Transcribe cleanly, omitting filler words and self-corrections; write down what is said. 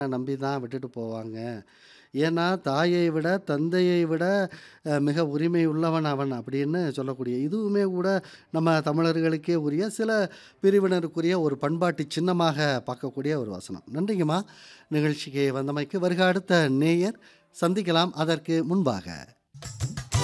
நம்பி தான் விட்டுட்டு போவாங்க. ஏன்னா, தாயை விட, தந்தையை விட மிக உரிமை உள்ளவன் அவன் அப்படின்னு சொல்லக்கூடிய இதுவுமே கூட நம்ம தமிழர்களுக்கே உரிய சில பிரிவினருக்குரிய ஒரு பண்பாட்டு சின்னமாக பார்க்கக்கூடிய ஒரு வசனம். நன்றிங்கம்மா. நிகழ்ச்சிக்கு வந்தமைக்கு. வருக அடுத்த நேயர் சந்திக்கலாம். அதற்கு முன்பாக